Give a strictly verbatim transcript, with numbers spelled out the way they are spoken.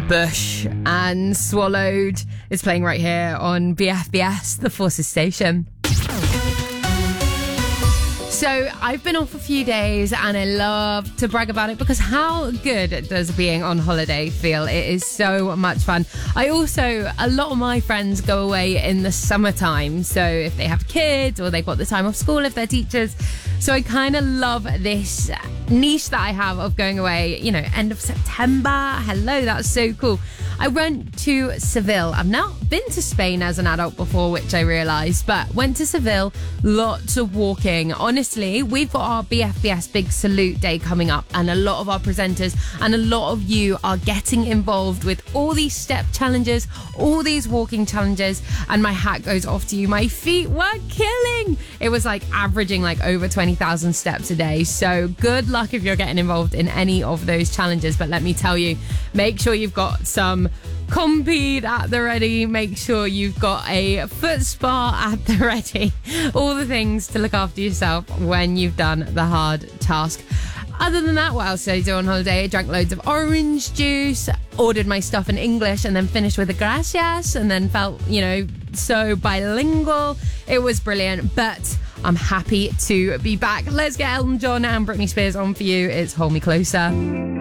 Bush and Swallowed is playing right here on B F B S, the Forces Station. So I've been off a few days and I love to brag about it because how good does being on holiday feel? It is so much fun. I also, a lot of my friends go away in the summertime. So if they have kids or they've got the time off school, if they're teachers. So I kind of love this niche that I have of going away, you know, end of September. Hello, that's so cool. I went to Seville. I've not been to Spain as an adult before, which I realised, but went to Seville, lots of walking. Honestly, we've got our B F B S Big Salute Day coming up, and a lot of our presenters and a lot of you are getting involved with all these step challenges, all these walking challenges, and my hat goes off to you. My feet were killing. It was like averaging like over twenty thousand steps a day. So good luck if you're getting involved in any of those challenges. But let me tell you, make sure you've got some Compeed at the ready. Make sure you've got a foot spa at the ready. All the things to look after yourself when you've done the hard task. Other than that, what else did I do on holiday? I drank loads of orange juice, ordered my stuff in English, and then finished with a gracias, and then felt, you know, so bilingual. It was brilliant, but I'm happy to be back. Let's get Elton John and Britney Spears on for you. It's Hold Me Closer.